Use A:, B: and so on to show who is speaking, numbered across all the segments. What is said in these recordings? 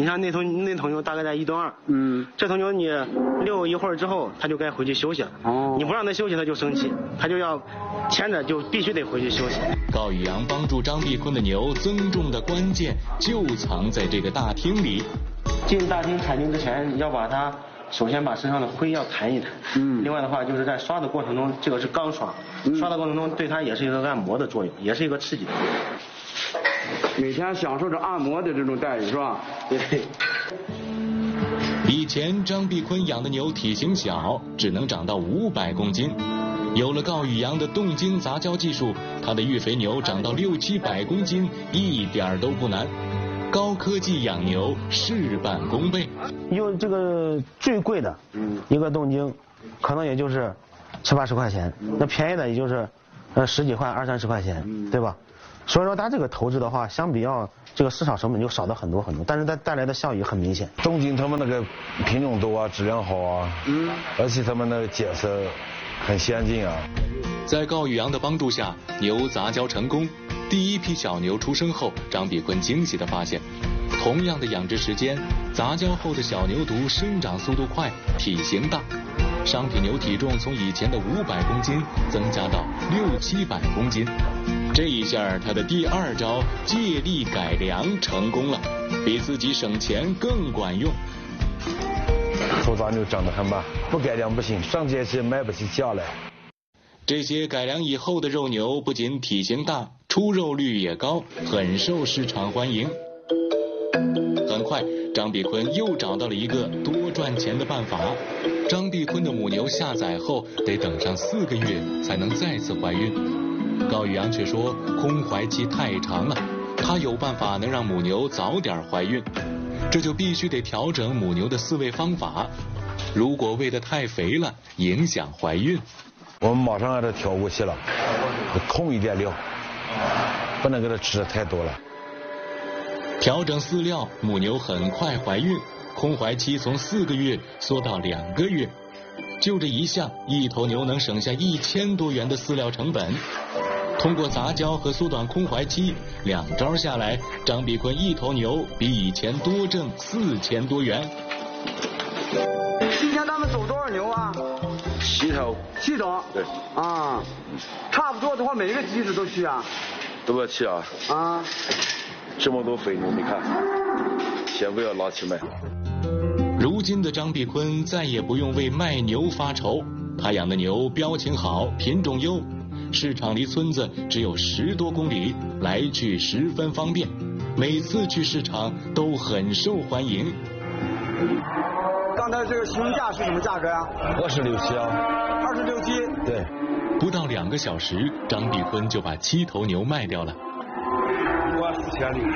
A: 你像那头牛大概在1吨2，这头牛你遛一会儿之后，它就该回去休息了。你不让它休息，它就生气，它就要牵着就必须得回去休息。
B: 高宇阳帮助张碧坤的牛增重的关键就藏在这个大厅里。
A: 进大厅产精之前，要把它首先把身上的灰要弹一弹。另外的话就是在刷的过程中，这个是钢刷，刷的过程中对它也是一个按摩的作用，也是一个刺激。
C: 每天享受着按摩的这种待遇是吧？
A: 对。
B: 以前张碧坤养的牛体型小，只能长到500公斤。有了高宇阳的冻精杂交技术，他的育肥牛长到600-700公斤一点都不难。高科技养牛事半功倍。
A: 用这个最贵的，一个冻精，可能也就是70-80块钱，那便宜的也就是10几块、20-30块钱，对吧？所以说它这个投资的话，相比较这个市场成本就少的很多，但是它带来的效益很明显。
D: 冻精他们那个品种多啊，质量好啊，而且他们那个检测很先进啊。
B: 在高宇阳的帮助下，牛杂交成功。第一批小牛出生后，张碧坤惊喜地发现，同样的养殖时间，杂交后的小牛犊生长速度快，体型大，商品牛体重从以前的500公斤增加到600-700公斤。这一下他的第2招借力改良成功了，比自己省钱更管用。
D: 头杂牛长得很慢，不改良不行，上街去卖不起价来。
B: 这些改良以后的肉牛不仅体型大，出肉率也高，很受市场欢迎。很快，张碧坤又找到了一个多赚钱的办法。张碧坤的母牛下崽后得等上4个月才能再次怀孕。高宇阳却说空怀期太长了，他有办法能让母牛早点怀孕，这就必须得调整母牛的饲喂方法。如果喂得太肥了，影响怀孕。
D: 我们马上让它调过去了，控一点料，不能给它吃的太多了。
B: 调整饲料，母牛很快怀孕，空怀期从4个月缩到2个月。就这一项，一头牛能省下1000多元的饲料成本。通过杂交和缩短空怀期，2招下来，张碧坤一头牛比以前多挣4000多元。
C: 今天他们走多少牛啊
D: 7头。
C: 7头？
D: 对。
C: 啊，差不多的话，每一个机子都去啊？
D: 都要去啊。
C: 啊。
D: 这么多肥牛，你看，先不要拿去卖。
B: 如今的张碧坤再也不用为卖牛发愁，他养的牛标情好，品种优，市场离村子只有10多公里，来去十分方便，每次去市场都很受欢迎。
C: 刚才这个询价是什么价格呀
D: 26.7啊。
C: 26.7。
D: 对。
B: 不到2个小时，张碧坤就把7头牛卖掉了。
D: 64000里。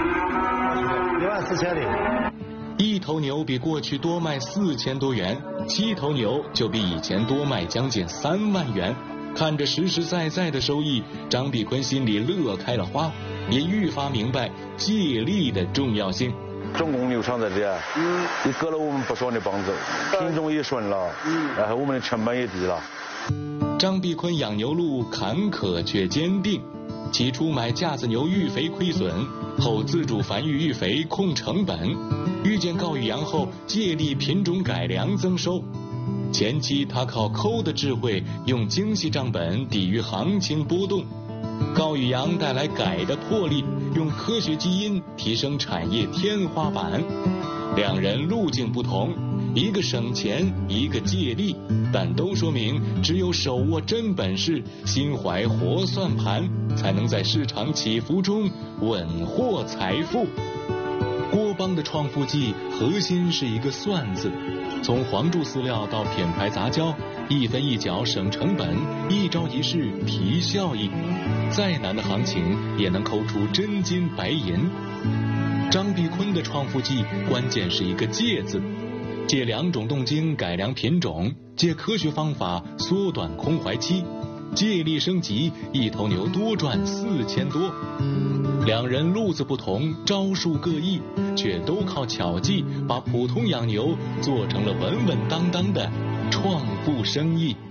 A: 14000里。
B: 一头牛比过去多卖4000多元，7头牛就比以前多卖将近3万元。看着实实在在的收益，张碧坤心里乐开了花，也愈发明白借力的重要性。
D: 重工牛场在这，也给了我们不少的帮助，品种也顺了，然后我们的成本也低了。
B: 张碧坤养牛路坎坷却坚定，起初买架子牛育肥亏损，后自主繁育育肥控成本，遇见高宇阳后借力品种改良增收。前期他靠抠的智慧，用精细账本抵御行情波动，高宇阳带来改的魄力，用科学基因提升产业天花板。2人路径不同，一个省钱，一个借力，但都说明只有手握真本事，心怀活算盘，才能在市场起伏中稳获财富。郭帮的创富记核心是一个算字，从黄注饲料到品牌杂交，一分一角省成本，一招一式提效益，再难的行情也能抠出真金白银。张碧坤的创富记关键是一个借字，借2种冻精改良品种，借科学方法缩短空怀期，借力升级，一头牛多赚4000多。2人路子不同，招数各异，却都靠巧计把普通养牛做成了稳稳当当的创富生意。